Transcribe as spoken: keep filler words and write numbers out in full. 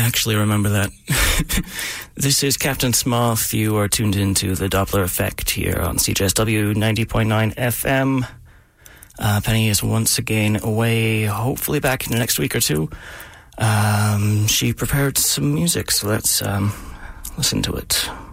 actually remember that. This is Captain Smoth. You are tuned into the Doppler Effect here on C J S W ninety point nine F M. Uh, Penny is once again away, hopefully back in the next week or two. Um, she prepared some music, so let's um, listen to it.